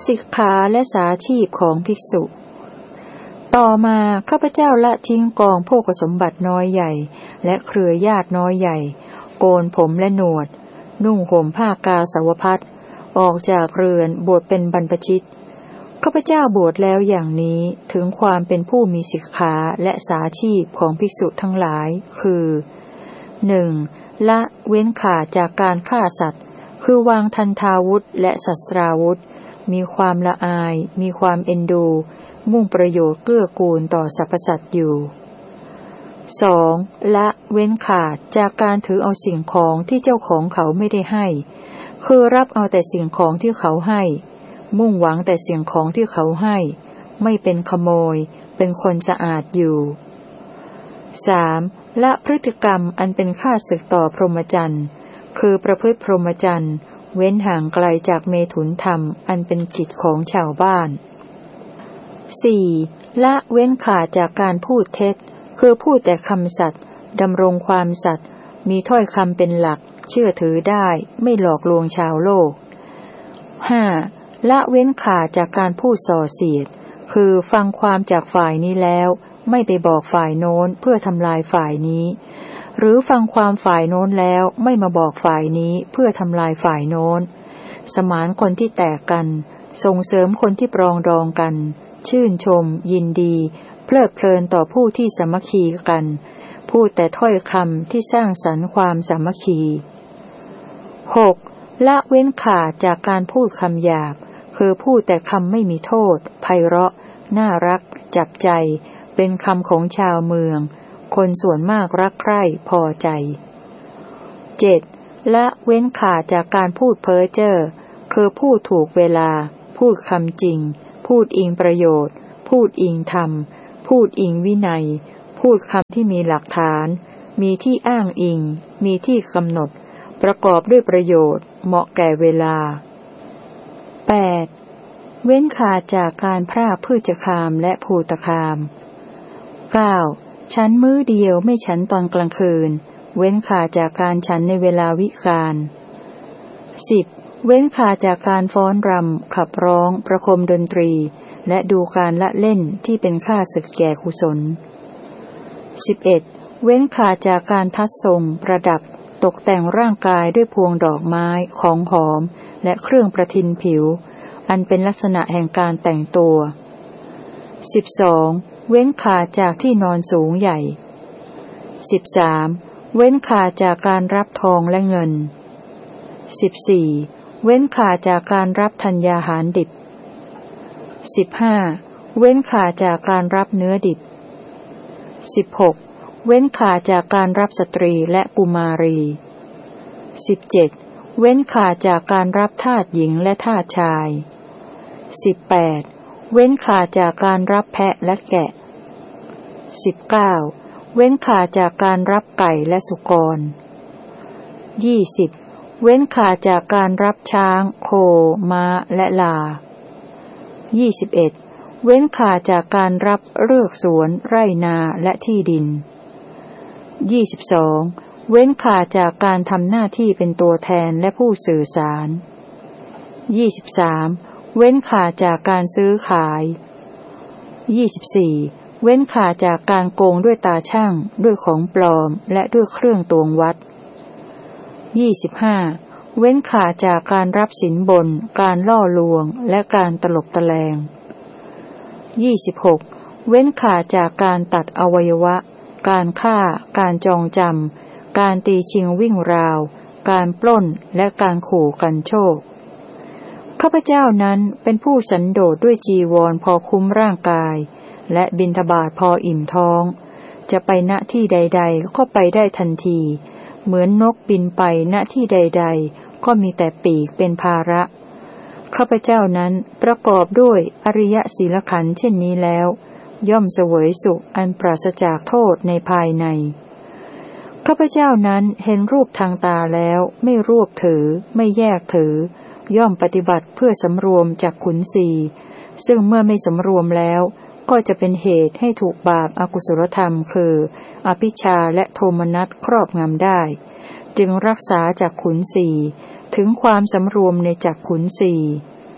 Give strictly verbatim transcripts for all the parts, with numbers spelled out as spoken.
สิกขาและสาชีพของภิกษุต่อมาข้าพเจ้าละทิ้งกองโภคสมบัติน้อยใหญ่และเครือญาติน้อยใหญ่โกนผมและหนวดนุ่งห่มผ้ากาสาวพัสออกจากเรือนบวชเป็นบรรพชิตข้าพเจ้าบวชแล้วอย่างนี้ถึงความเป็นผู้มีสิกขาและสาชีพของภิกษุทั้งหลายคือหนึ่งละเว้นขาดจากการฆ่าสัตว์คือวางทันทาวุธและศัสราวุธมีความละอายมีความเอ็นดูมุ่งประโยชน์เกื้อกูลต่อสรรพสัตว์อยู่สองละเว้นขาดจากการถือเอาสิ่งของที่เจ้าของเขาไม่ได้ให้คือรับเอาแต่สิ่งของที่เขาให้มุ่งหวังแต่สิ่งของที่เขาให้ไม่เป็นขโมยเป็นคนสะอาดอยู่สามละพฤติกรรมอันเป็นข้าศึกต่อพรหมจรรย์คือประพฤติพรหมจรรย์เว้นห่างไกลจากเมถุนธรรมอันเป็นกิจของชาวบ้านสี่ละเว้นขาดจากการพูดเท็จคือพูดแต่คำสัตย์ดำรงความสัตย์มีถ้อยคำเป็นหลักเชื่อถือได้ไม่หลอกลวงชาวโลกห้าละเว้นขาดจากการพูดส่อเสียดคือฟังความจากฝ่ายนี้แล้วไม่ไปบอกฝ่ายโน้นเพื่อทำลายฝ่ายนี้หรือฟังความฝ่ายโน้นแล้วไม่มาบอกฝ่ายนี้เพื่อทำลายฝ่ายโน้นสมานคนที่แตกกันส่งเสริมคนที่ปรองดองกันชื่นชมยินดีเพลิดเพลินต่อผู้ที่สามัคคีกันพูดแต่ถ้อยคำที่สร้างสรรค์ความสามัคคีหกละเว้นขาดจากการพูดคำหยาบคือพูดแต่คำไม่มีโทษไพเราะน่ารักจับใจเป็นคำของชาวเมืองคนส่วนมากรักใคร่พอใจเจ็ดละเว้นขาดจากการพูดเพ้อเจ้อคือพูดถูกเวลาพูดคำจริงพูดอิงประโยชน์พูดอิงธรรมพูดอิงวินัยพูดคำที่มีหลักฐานมีที่อ้างอิงมีที่กำหนดประกอบด้วยประโยชน์เหมาะแก่เวลาแปดเว้นขาดจากการพรากพืชคามและภูตคามเก้าฉันมื้อเดียวไม่ฉันตอนกลางคืนเว้นขาดจากการฉันในเวลาวิกาลสิบเว้นขาดจากการฟ้อนรำขับร้องประคมดนตรีและดูการละเล่นที่เป็นข้าศึกแก่กุศลสิบเอ็ดเว้นขาดจากการทัดทรงประดับตกแต่งร่างกายด้วยพวงดอกไม้ของหอมและเครื่องประทินผิวอันเป็นลักษณะแห่งการแต่งตัวสิบสองเว้นขาดจากที่นอนสูงใหญ่สิบสามเว้นขาดจากการรับทองและเงินสิบสี่เว้นขาดจากการรับธัญญาหารดิบสิบห้าเว้นขาดจากการรับเนื้อดิบสิบหกเว้นขาดจากการรับสตรีและกุมารีสิบเจ็ดเว้นขาดจากการรับทาสหญิงและทาสชายสิบแปดเว้นขาดจากการรับแพะและแกะสิบเก้าเว้นขาดจากการรับไก่และสุกรยี่สิบเว้นขาดจากการรับช้างโคม้าและลายี่สิบเอ็ดเว้นขาดจากการรับเรือกสวนไร่นาและที่ดินยี่สิบสองเว้นขาดจากการทำหน้าที่เป็นตัวแทนและผู้สื่อสารยี่สิบสามเว้นขาดจากการซื้อขายยี่สิบสี่เว้นขาดจากการโกงด้วยตาช่างด้วยของปลอมและด้วยเครื่องตวงวัดยี่สิบห้าเว้นขาดจากการรับสินบนการล่อลวงและการตลบตะแลงยี่สิบหกเว้นขาดจากการตัดอวัยวะการฆ่าการจองจำการตีชิงวิ่งราวการปล้นและการขู่กันโชคข้าพเจ้านั้นเป็นผู้สันโดษด้วยจีวรพอคุ้มร่างกายและบิณฑบาตพออิ่มท้องจะไปณที่ใดๆก็ไปได้ทันทีเหมือนนกบินไปณที่ใดๆก็มีแต่ปีกเป็นภาระข้าพเจ้านั้นประกอบด้วยอริยศีลขันธ์เช่นนี้แล้วย่อมเสวยสุขอันปราศจากโทษในภายในข้าพเจ้านั้นเห็นรูปทางตาแล้วไม่รวบถือไม่แยกถือย่อมปฏิบัติเพื่อสำรวมจากขุนศีซึ่งเมื่อไม่สำรวมแล้วก็จะเป็นเหตุให้ถูกบาปอกุศลธรรมคืออภิชาและโทมนัสครอบงำได้จึงรักษาจากขุนศีถึงความสำรวมในจักขุนศี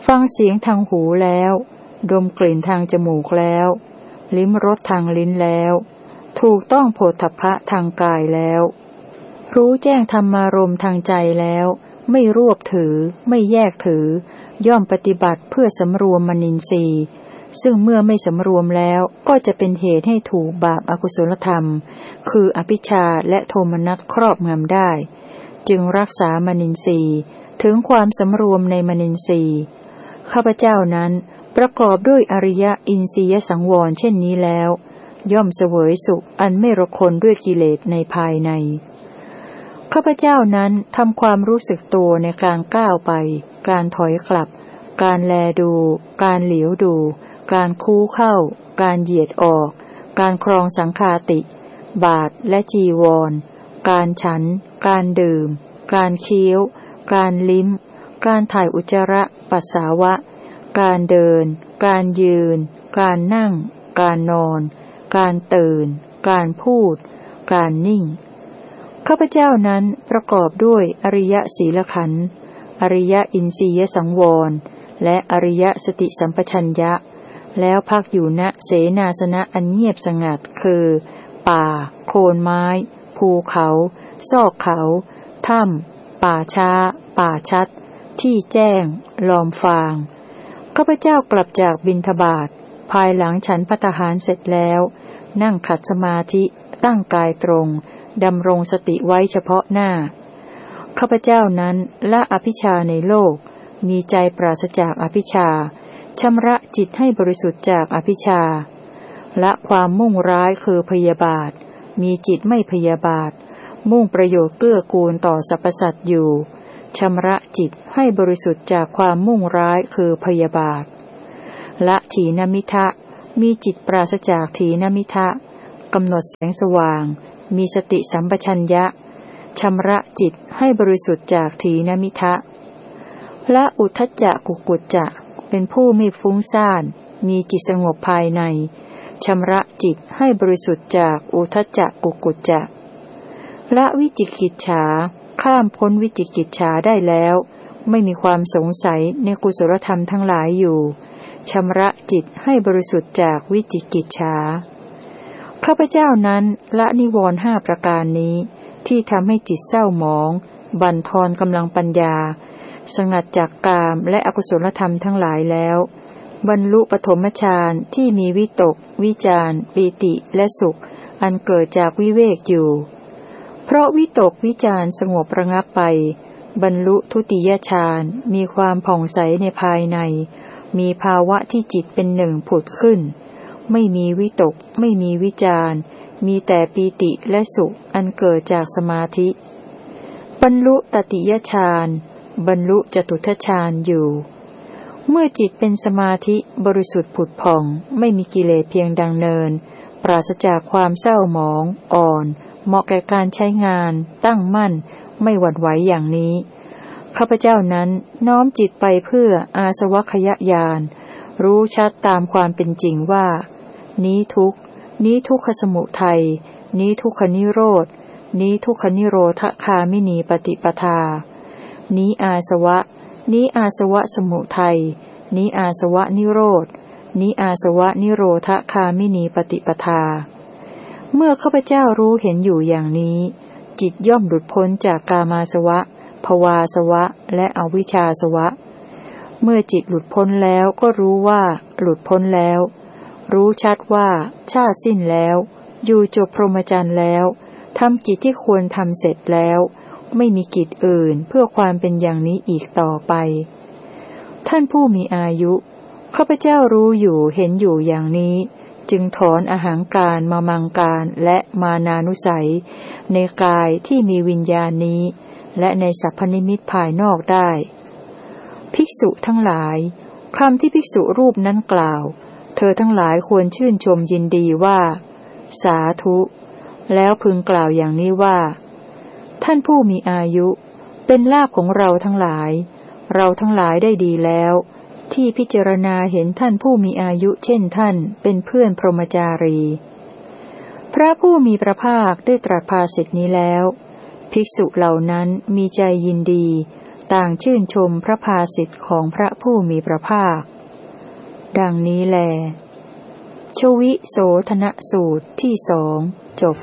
ฟังเสียงทางหูแล้วดมกลิ่นทางจมูกแล้วลิ้มรสทางลิ้นแล้วถูกต้องโผฏฐัพพะทางกายแล้วรู้แจ้งธรรมารมณ์ทางใจแล้วไม่รวบถือไม่แยกถือย่อมปฏิบัติเพื่อสำรวมมนินทรีย์ซึ่งเมื่อไม่สำรวมแล้วก็จะเป็นเหตุให้ถูกบาปอกุศลธรรมคืออภิชฌาและโทมนัสครอบงำได้จึงรักษามนินทรีย์ถึงความสำรวมในมนินทรีย์ข้าพเจ้านั้นประกอบด้วยอริยอินทรียสังวรเช่นนี้แล้วย่อมเสวยสุขอันไม่รคนด้วยกิเลสในภายในข้าพเจ้านั้นทำความรู้สึกตัวในการก้าวไปการถอยกลับการแลดูการเหลียวดูการคู้เข้าการเหยียดออกการครองสังฆาติบาทและจีวรการฉันการดื่มการเคี้ยวการลิ้มการถ่ายอุจจาระปัสสาวะการเดินการยืนการนั่งการนอนการตื่นการพูดการนิ่งข้าพเจ้านั้นประกอบด้วยอริยศีลขันธ์อริยอินทรียสังวรและอริยสติสัมปชัญญะแล้วพักอยู่ณเสนาสนะอันเงียบสงัดคือป่าโคนไม้ภูเขาซอกเขาถ้ำป่าช้าป่าชัดที่แจ้งลอมฟางข้าพเจ้ากลับจากบิณฑบาตภายหลังฉันภัตตาหารเสร็จแล้วนั่งขัดสมาธิตั้งกายตรงดำรงสติไว้เฉพาะหน้าข้าพเจ้านั้นละอภิชฌาในโลกมีใจปราศจากอภิชฌาชำระจิตให้บริสุทธิ์จากอภิชฌาละความมุ่งร้ายคือพยาบาทมีจิตไม่พยาบาทมุ่งประโยชน์เกื้อกูลต่อสรรพสัตว์อยู่ชำระจิตให้บริสุทธิ์จากความมุ่งร้ายคือพยาบาทละถีนมิทะมีจิตปราศจากถีนมิทะกำหนดแสงสว่างมีสติสัมปชัญญะชำระจิตให้บริสุทธิ์จากถีนมิทะละอุทธัจจะกุกุจจะเป็นผู้ไม่ฟุ้งซ่านมีจิตสงบภายในชำระจิตให้บริสุทธิ์จากอุทธัจจะกุกุจจะละวิจิกิจฉาข้ามพ้นวิจิกิจฉาได้แล้วไม่มีความสงสัยในกุศลธรรมทั้งหลายอยู่ชำระจิตให้บริสุทธิ์จากวิจิกิจฉาข้าพเจ้านั้นละนิวรณ์ห้าประการนี้ที่ทำให้จิตเศร้าหมองบั่นทอนกำลังปัญญาสงัดจากกามและอกุศลธรรมทั้งหลายแล้วบรรลุปฐมฌานที่มีวิตกวิจารปีติและสุขอันเกิดจากวิเวกอยู่เพราะวิตกวิจารสงบระงับไปบรรลุทุติยฌานมีความผ่องใสในภายในมีภาวะที่จิตเป็นหนึ่งผุดขึ้นไม่มีวิตกไม่มีวิจารมีแต่ปีติและสุขอันเกิดจากสมาธิบรรลุตติยฌานบรรลุจตุตถฌานอยู่เมื่อจิตเป็นสมาธิบริสุทธิ์ผุดผ่องไม่มีกิเลสเพียงดังเนินปราศจากความเศร้าหมองอ่อนเหมาะแก่การใช้งานตั้งมั่นไม่หวั่นไหวอย่างนี้ข้าพเจ้านั้นน้อมจิตไปเพื่ออาสวัคยญาณรู้ชัดตามความเป็นจริงว่านี้ทุกข์นี้ทุกขสมุทัยนี้ทุกขนิโรธนี้ทุกขนิโรธคามินีปฏิปทานี้อาสวะนี้อาสวะสมุทัยนี้อาสวะนิโรธนี้อาสวะนิโรธคามินีปฏิปทาเมื่อข้าพเจ้ารู้เห็นอยู่อย่างนี้จิตย่อมหลุดพ้นจากกามาสวะภวาสวะและอวิชชาสวะเมื่อจิตหลุดพ้นแล้วก็รู้ว่าหลุดพ้นแล้วรู้ชัดว่าชาติสิ้นแล้วอยู่จบพรหมจรรย์แล้วทำกิจที่ควรทำเสร็จแล้วไม่มีกิจอื่นเพื่อความเป็นอย่างนี้อีกต่อไปท่านผู้มีอายุข้าพเจ้ารู้อยู่เห็นอยู่อย่างนี้จึงถอนอหังการมามังการและมานานุสัยในกายที่มีวิญญาณนี้และในสัพพนิมิตภายนอกได้ภิกษุทั้งหลายคำที่ภิกษุรูปนั้นกล่าวเธอทั้งหลายควรชื่นชมยินดีว่าสาธุแล้วพึงกล่าวอย่างนี้ว่าท่านผู้มีอายุเป็นลาภของเราทั้งหลายเราทั้งหลายได้ดีแล้วที่พิจารณาเห็นท่านผู้มีอายุเช่นท่านเป็นเพื่อนพรหมจารีพระผู้มีพระภาคได้ตรัสภาษิตนี้แล้วภิกษุเหล่านั้นมีใจยินดีต่างชื่นชมพระภาสิทธิ์ของพระผู้มีพระภาคดังนี้แลชวิโสธนสูตรที่สองจบ